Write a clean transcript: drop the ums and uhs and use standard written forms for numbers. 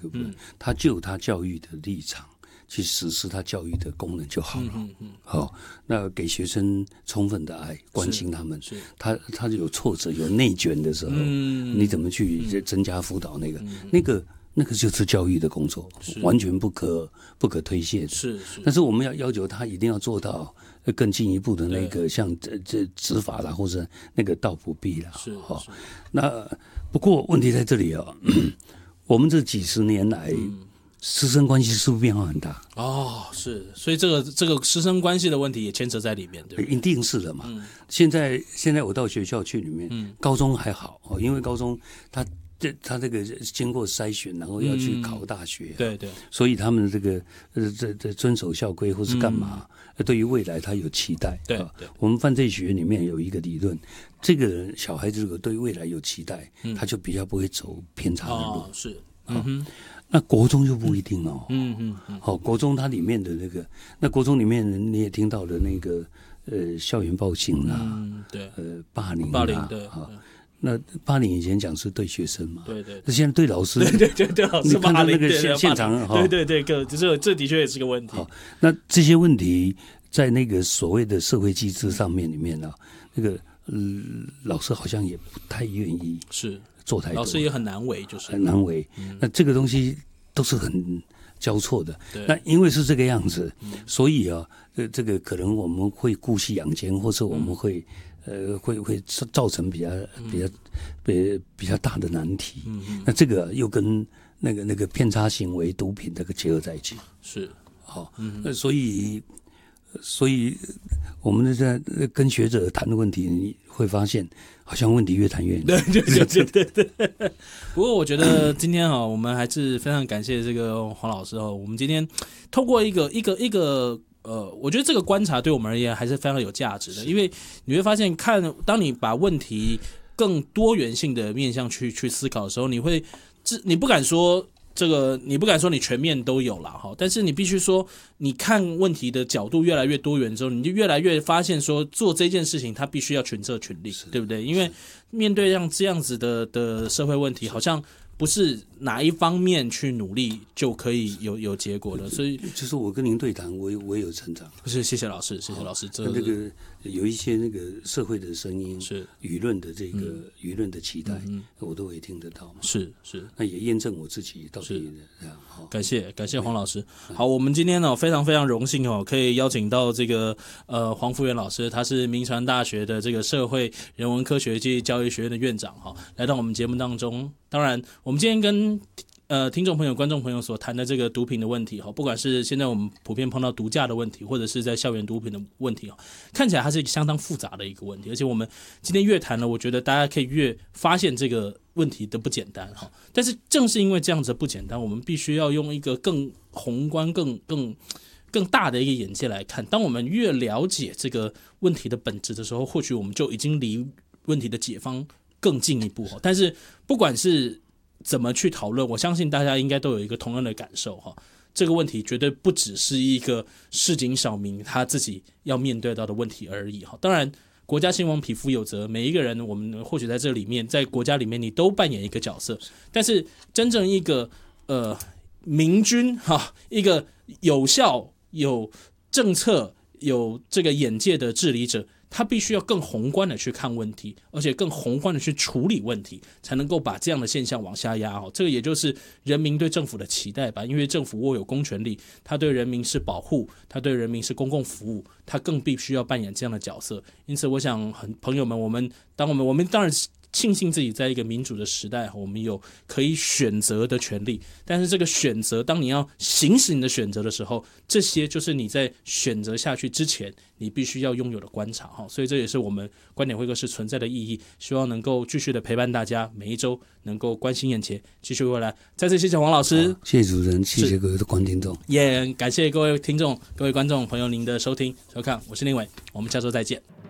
对不对？他就有他教育的立场去实施他教育的功能就好了。好，那给学生充分的爱，关心他们。他有挫折、有内卷的时候，你怎么去增加辅导？那个就是教育的工作，完全不可推卸的。但是我们要求他一定要做到更进一步的那个，像这执法啦，或者那个到不必啦。那不过问题在这里啊，我们这几十年来，师生关系是不是变化很大？ 所以这个师生关系的问题也牵扯在里面，对不对？ 一定是的嘛。现在我到学校去里面，高中还好，因为高中他这个经过筛选，然后要去考大学， 对， 所以他们这个这遵守校规或是干嘛，对于未来他有期待。 对， 我们犯罪学里面有一个理论，这个小孩子如果对未来有期待，他就比较不会走偏差的路。那国中就不一定哦。国中它里面的那国中里面你也听到的那个校园暴行啦， 对， 霸凌对。 那霸凌以前讲是对学生嘛， 对， 那现在对老师， 对老师霸凌， 你看到那个现场， 对，这的确也是个问题。 那这些问题在那个所谓的社会机制上面里面呢，那个老师好像也不太愿意做太多， 老师也很难为，就是很难为。那这个东西都是很交错的。那因为是这个样子，所以这个可能我们会姑息养奸，或者我们会造成比较大的难题。那这个又跟那个偏差行为、毒品这个结合在一起。所以我们在跟学者谈的问题，你会发现好像问题越谈越远。 对。不过我觉得今天我们还是非常感谢这个黄老师我们今天透过一个我觉得这个观察对我们而言还是非常有价值的，因为你会发现当你把问题更多元性的面向去思考的时候，你不敢说你全面都有啦，但是你必须说，你看问题的角度越来越多元之后，你就越来越发现说，做这件事情它必须要群策群力，对不对？因为面对这样子的社会问题，好像不是哪一方面去努力就可以有结果的，所以就是我跟您对谈，我也有成长。 谢谢老师。 那个有一些那个社会的声音，是舆论的舆论的期待，我都会听得到嘛。 是， 那也验证我自己到底这样。 感谢黄老师。好，我们今天非常非常荣幸可以邀请到这个黄福元老师，他是铭传大学的这个社会人文科学暨教育学院的院长来到我们节目当中。当然，我们今天跟听众朋友、观众朋友所谈的这个毒品的问题不管是现在我们普遍碰到毒驾的问题，或者是在校园毒品的问题看起来它是相当复杂的一个问题，而且我们今天越谈了，我觉得大家可以越发现这个问题的不简单但是正是因为这样子的不简单，我们必须要用一个更宏观、更大的一个眼界来看。当我们越了解这个问题的本质的时候，或许我们就已经离问题的解方更进一步但是不管是怎么去讨论，我相信大家应该都有一个同样的感受这个问题绝对不只是一个市井小民他自己要面对到的问题而已当然国家兴亡，匹夫有责，每一个人我们或许在这里面，在国家里面你都扮演一个角色，但是真正一个明君一个有效、有政策、有这个眼界的治理者，他必须要更宏观的去看问题，而且更宏观的去处理问题，才能够把这样的现象往下压这个也就是人民对政府的期待吧。因为政府握有公权力，他对人民是保护，他对人民是公共服务，他更必须要扮演这样的角色。因此我想朋友们，我们当然庆幸自己在一个民主的时代，我们有可以选择的权利，但是这个选择，当你要行使你的选择的时候，这些就是你在选择下去之前你必须要拥有的观察所以这也是我们观点会客室存在的意义，希望能够继续的陪伴大家，每一周能够关心眼前，继续未来。再次谢谢黄老师， 谢谢主持人，谢谢各位的观众， 也感谢各位听众、各位观众朋友您的收听收看，我是林伟，我们下周再见。